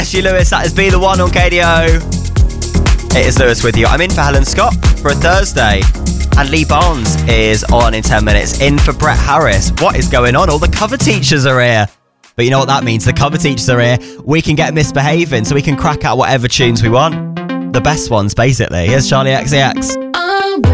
Ashley Lewis, that is Be The One on KDO. It is Lewis with you. I'm in for Helen Scott for a Thursday. And Lee Barnes is on in 10 minutes. In for Brett Harris. What is going on? All the cover teachers are here. But you know what that means? The cover teachers are here. We can get misbehaving so we can crack out whatever tunes we want. The best ones, basically. Here's Charlie XCX.